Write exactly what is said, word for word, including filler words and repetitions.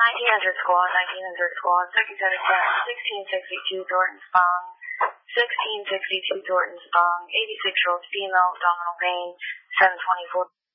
nineteen hundred squad, nineteen hundred squad, thirty-seven ten, sixteen sixty-two Thornton Spong, sixteen sixty-two Thornton Spong, eighty-six year old female, abdominal pain, seven twenty-four.